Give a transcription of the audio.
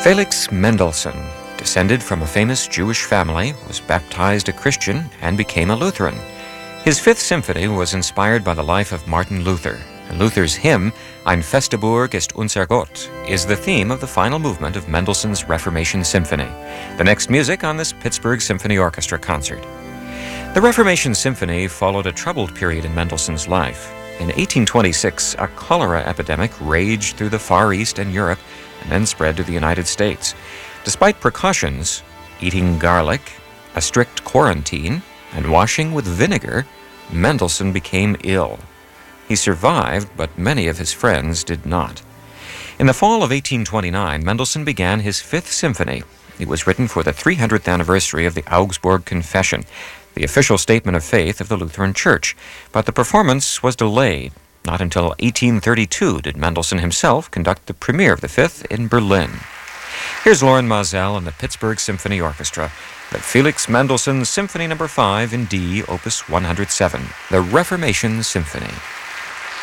Felix Mendelssohn, descended from a famous Jewish family, was baptized a Christian and became a Lutheran. His Fifth Symphony was inspired by the life of Martin Luther, and Luther's hymn, Ein feste Burg ist unser Gott, is the theme of the final movement of Mendelssohn's Reformation Symphony, the next music on this Pittsburgh Symphony Orchestra concert. The Reformation Symphony followed a troubled period in Mendelssohn's life. In 1826, a cholera epidemic raged through the Far East and Europe and then spread to the United States. Despite precautions, eating garlic, a strict quarantine, and washing with vinegar, Mendelssohn became ill. He survived, but many of his friends did not. In the fall of 1829, Mendelssohn began his Fifth Symphony. It was written for the 300th anniversary of the Augsburg Confession, the official statement of faith of the Lutheran Church, but the performance was delayed. Not until 1832 did Mendelssohn himself conduct the premiere of the Fifth in Berlin. Here's Loren Maazel and the Pittsburgh Symphony Orchestra with Felix Mendelssohn's Symphony No. 5 in D, Opus 107, the Reformation Symphony.